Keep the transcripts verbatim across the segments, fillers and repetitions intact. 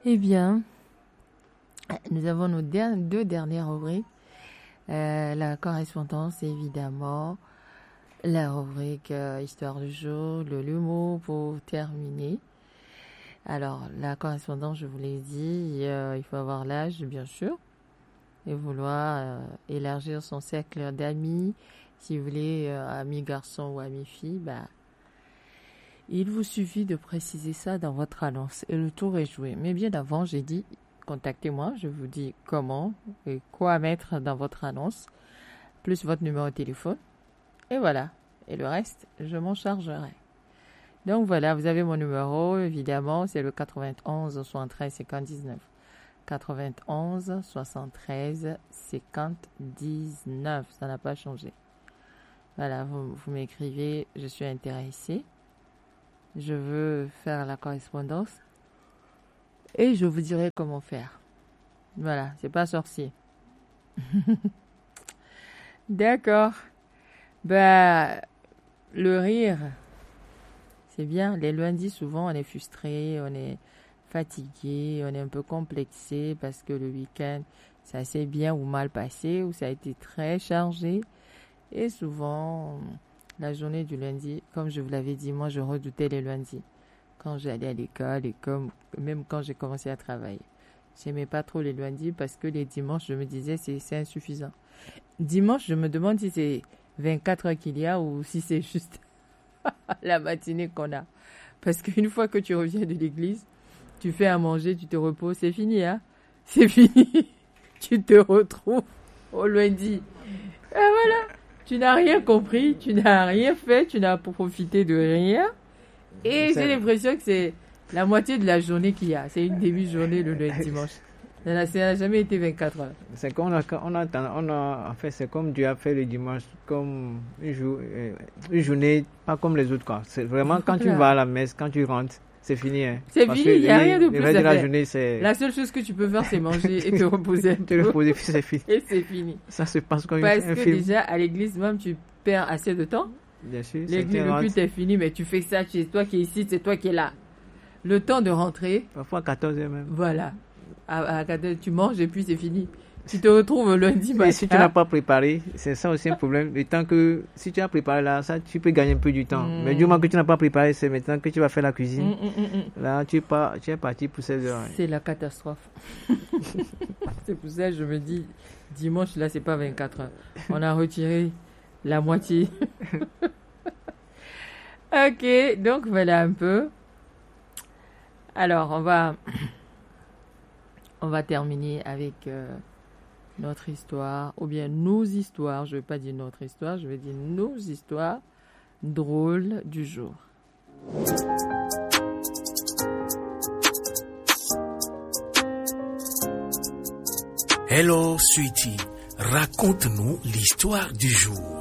Eh bien, nous avons nos der- deux dernières rubriques. Euh, la correspondance, évidemment. La rubrique euh, Histoire du jour, le l'humour pour terminer. Alors, la correspondance, je vous l'ai dit, euh, il faut avoir l'âge, bien sûr, et vouloir euh, élargir son cercle d'amis. Si vous voulez, euh, amis garçons ou amis filles, bah, il vous suffit de préciser ça dans votre annonce et le tour est joué. Mais bien avant, j'ai dit, contactez-moi, je vous dis comment et quoi mettre dans votre annonce, plus votre numéro de téléphone. Et voilà. Et le reste, je m'en chargerai. Donc voilà, vous avez mon numéro, évidemment, c'est le quatre-vingt-onze soixante-treize cinquante-dix-neuf. quatre-vingt-onze soixante-treize cinquante-dix-neuf, ça n'a pas changé. Voilà, vous, vous m'écrivez, je suis intéressée. Je veux faire la correspondance et je vous dirai comment faire. Voilà, c'est pas sorcier. D'accord. Bah, le rire, c'est bien. Les lundis, souvent, on est frustré, on est fatigué, on est un peu complexé parce que le week-end, ça s'est bien ou mal passé ou ça a été très chargé. Et souvent, la journée du lundi, comme je vous l'avais dit, moi, je redoutais les lundis. Quand j'allais à l'école et comme, même quand j'ai commencé à travailler. J'aimais pas trop les lundis parce que les dimanches, je me disais, c'est, c'est insuffisant. Dimanche, je me demande si c'est vingt-quatre heures qu'il y a ou si c'est juste la matinée qu'on a. Parce qu'une fois que tu reviens de l'église, tu fais à manger, tu te reposes, c'est fini, hein? C'est fini. Tu te retrouves au lundi. Et voilà. Tu n'as rien compris, tu n'as rien fait, tu n'as profité de rien. Et j'ai l'impression que c'est la moitié de la journée qu'il y a. C'est une demi-journée le lundi dimanche. Ça n'a, ça n'a jamais été vingt-quatre heures. C'est qu'on a, on a, on a, en fait, c'est comme Dieu a fait le dimanche, comme une, jour, une journée, pas comme les autres, quoi. C'est vraiment quand tu vas à la messe, quand tu rentres, c'est fini. Hein. C'est Parce fini, il n'y a rien de plus à de faire. La, journée, c'est... la seule chose que tu peux faire, c'est manger et te reposer un peu. Te reposer, c'est fini. Et c'est fini. Ça se passe comme Parce un que film. déjà, à l'église, même, tu perds assez de temps. Bien sûr. L'église, le culte est fini, mais tu fais ça, c'est toi qui es ici, c'est toi qui es là. Le temps de rentrer. Parfois à quatorze heures même. Voilà. À, à quatorze heures, tu manges et puis c'est fini. Tu te retrouves lundi matin. Et si tu n'as pas préparé, c'est ça aussi un problème. Le temps que, si tu as préparé là, ça, tu peux gagner un peu du temps. Mm. Mais du moment que tu n'as pas préparé, c'est maintenant que tu vas faire la cuisine. Mm, mm, mm. Là, tu es, pas, tu es parti pour seize heures. C'est la catastrophe. C'est pour ça que je me dis, dimanche, là, c'est pas vingt-quatre heures. On a retiré la moitié. Ok, donc voilà un peu. Alors, on va, on va terminer avec euh, notre histoire, ou bien nos histoires. Je ne vais pas dire notre histoire, je vais dire nos histoires drôles du jour. Hello, sweetie. Raconte-nous l'histoire du jour.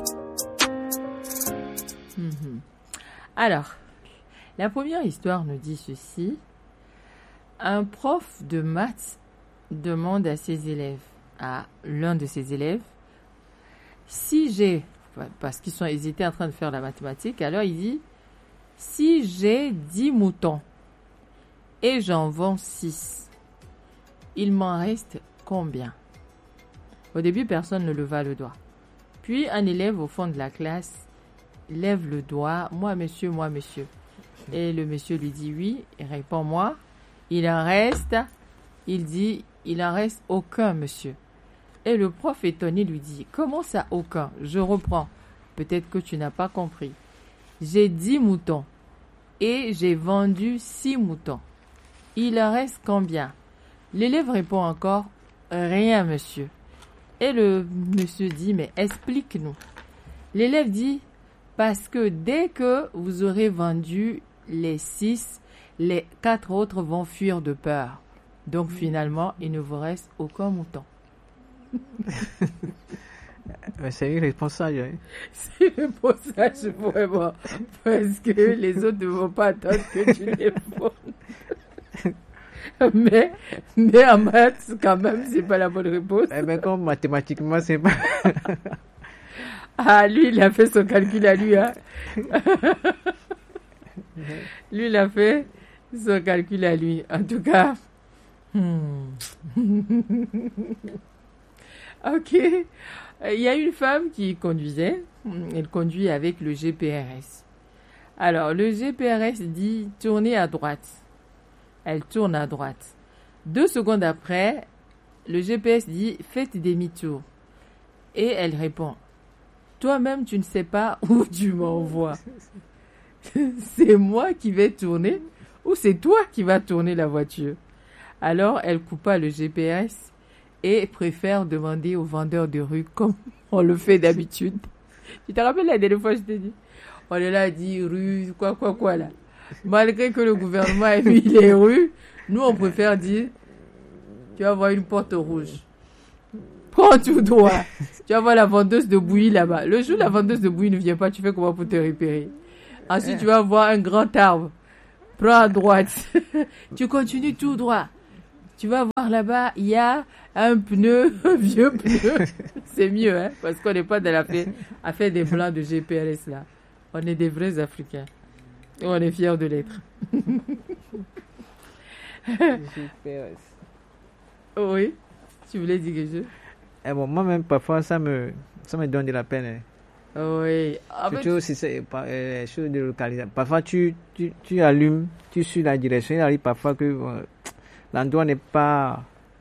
Mm-hmm. Alors, la première histoire nous dit ceci. Un prof de maths demande à ses élèves, à l'un de ses élèves, si j'ai, parce qu'ils sont, ils étaient en train de faire la mathématique, alors il dit, si j'ai dix moutons et j'en vends six, il m'en reste combien? Au début, personne ne leva le doigt. Puis un élève au fond de la classe lève le doigt, moi monsieur, moi monsieur. Et le monsieur lui dit oui, il répond moi. Il en reste, il dit, il en reste aucun, monsieur. Et le prof étonné lui dit, comment ça aucun? Je reprends. Peut-être que tu n'as pas compris. J'ai dix moutons et j'ai vendu six moutons. Il en reste combien? L'élève répond encore, rien, monsieur. Et le monsieur dit, mais explique-nous. L'élève dit, parce que dès que vous aurez vendu les six, les quatre autres vont fuir de peur. Donc finalement, il ne vous reste aucun mouton. C'est irresponsable. Hein? C'est irresponsable, vraiment. Parce que les autres ne vont pas attendre que tu les vendes. Mais, mais en maths, quand même, c'est pas la bonne réponse. Eh bien, comme mathématiquement, c'est pas... Ah, lui, il a fait son calcul à lui, hein. Lui, il a fait son calcul à lui. En tout cas, Hmm. Ok. Il y a une femme qui conduisait. Elle conduit avec le G P R S. Alors, le G P R S dit « tournez à droite ». Elle tourne à droite. Deux secondes après, le G P S dit « faites demi-tour ». Et elle répond « toi-même, tu ne sais pas où tu m'envoies. C'est moi qui vais tourner ou c'est toi qui vas tourner la voiture ?» Alors, elle coupa le G P S et préfère demander au vendeur de rue comme on le fait d'habitude. Tu te rappelles la dernière fois, je t'ai dit, on est là à dire rue, quoi, quoi, quoi, là. Malgré que le gouvernement ait mis les rues, nous, on préfère dire, tu vas voir une porte rouge. Prends tout droit. Tu vas voir la vendeuse de bouillie là-bas. Le jour où la vendeuse de bouillie ne vient pas, tu fais comment pour te repérer? Ensuite, tu vas voir un grand arbre. Prends à droite. Tu continues tout droit. Tu vas voir là-bas, il y a un pneu, un vieux pneu. C'est mieux, hein, parce qu'on n'est pas dans la fait, à faire des blancs de G P R S là. On est des vrais Africains. Et on est fiers de l'être. G P R S. Oui, tu voulais dire quelque chose? Eh bon, moi-même, parfois, ça me, ça me donne de la peine. Hein. Oui. Ah, Surtout ben, si c'est euh, chose de localisation. Parfois, tu, tu, tu allumes, tu suis la direction. Il arrive parfois que euh, l'endroit n'est pas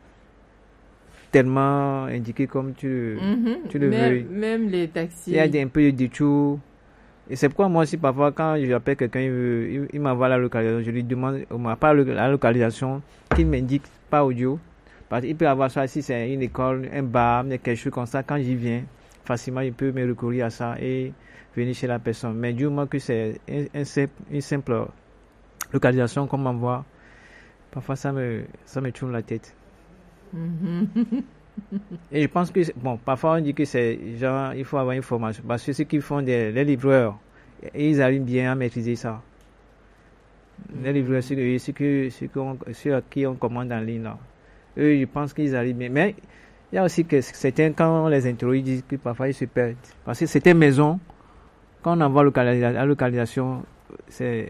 tellement indiqué comme tu, mm-hmm. tu le même, veux. Même les taxis. Il y a des, un peu de détour. Et c'est pourquoi moi aussi, parfois, quand j'appelle quelqu'un, il, veut, il, il m'envoie la localisation. Je lui demande, à part la localisation, qu'il m'indique par audio. Parce qu'il peut avoir ça si c'est une école, un bar, quelque chose comme ça. Quand j'y viens, facilement, il peut me recourir à ça et venir chez la personne. Mais du moment que c'est un, un simple, une simple localisation qu'on m'envoie, parfois ça me, ça me tourne la tête. Mm-hmm. Et je pense que, bon, parfois on dit que c'est genre, il faut avoir une formation. Parce que ceux qui font des, les livreurs, ils arrivent bien à maîtriser ça. Mm-hmm. Les livreurs, ceux, ceux, ceux, ceux, ceux à qui on commande en ligne, là. Eux, je pense qu'ils arrivent bien. Mais il y a aussi que certains, quand on les interroge, ils disent que parfois ils se perdent. Parce que certaines maisons, quand on envoie la localisation, c'est,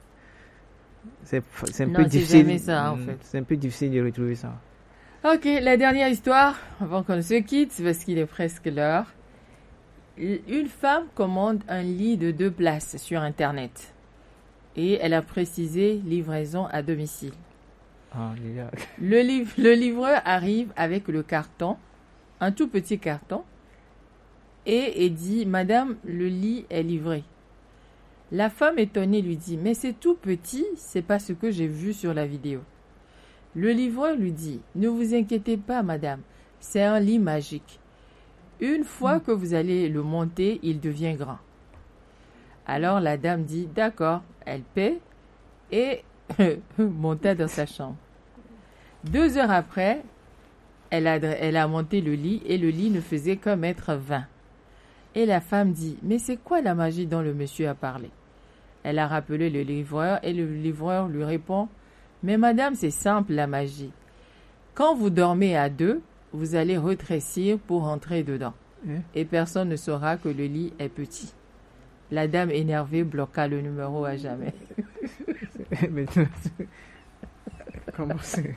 c'est, c'est un non, peu c'est difficile. Jamais ça, en fait. C'est un peu difficile de retrouver ça. Ok, la dernière histoire, avant qu'on se quitte, parce qu'il est presque l'heure. Une femme commande un lit de deux places sur Internet. Et elle a précisé livraison à domicile. Ah, le, liv- le livreur arrive avec le carton, un tout petit carton, et, et dit « Madame, le lit est livré ». La femme étonnée lui dit « Mais c'est tout petit, c'est pas ce que j'ai vu sur la vidéo ». Le livreur lui dit « Ne vous inquiétez pas, madame, c'est un lit magique. Une fois mmh. que vous allez le monter, il devient grand. » Alors la dame dit « D'accord », elle paie et monta dans sa chambre. Deux heures après, elle a, elle a monté le lit et le lit ne faisait qu'un mètre vingt. Et la femme dit « Mais c'est quoi la magie dont le monsieur a parlé ?» Elle a rappelé le livreur et le livreur lui répond « Mais madame, c'est simple la magie. Quand vous dormez à deux, vous allez rétrécir pour entrer dedans. Mmh. Et personne ne saura que le lit est petit. » La dame énervée bloqua le numéro à jamais. Comment c'est?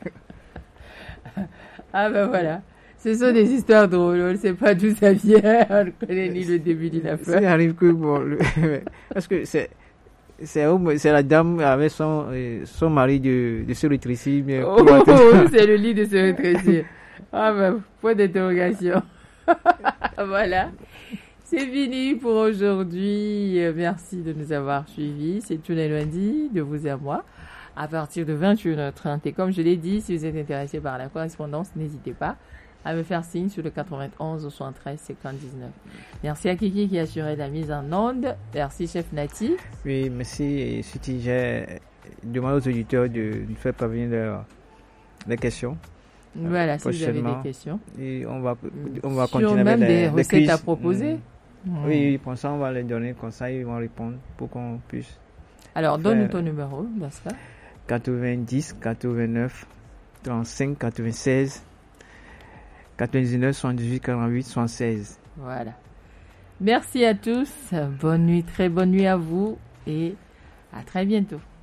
Ah ben voilà. Ce sont des histoires drôles. On ne sait pas d'où ça vient. On ne connaît ni le début ni la fin. Ça arrive que bon, le... parce que c'est c'est, c'est la dame avec son, son mari de, de se rétrécir. Mais oh, oh, oh, c'est le lit de se rétrécir. Ah ben, point d'interrogation. Voilà. C'est fini pour aujourd'hui. Merci de nous avoir suivis. C'est tous les lundis de vous à moi à partir de vingt et une heures trente. Et comme je l'ai dit, si vous êtes intéressé par la correspondance, n'hésitez pas à me faire signe sur le quatre-vingt-onze soixante-treize cinquante dix-neuf. Merci à Kiki qui a assuré la mise en onde. Merci, chef Nati. Oui, merci. Et surtout, j'ai demandé aux auditeurs de nous faire parvenir leurs, leurs questions. Voilà, si vous avez des questions. Et on va, on va sur continuer même avec des les, recettes les quiz. à proposer. Mmh. Mmh. Oui, oui, pour ça, on va les donner comme ça, ils vont répondre pour qu'on puisse. Alors, donne-nous ton numéro, dans ce cas. quatre-vingt-dix, quatre-vingt-neuf, trente-cinq, quatre-vingt-seize, quatre-vingt-dix-neuf, soixante-dix-huit, quarante-huit, soixante-seize. Voilà. Merci à tous. Bonne nuit, très bonne nuit à vous et à très bientôt.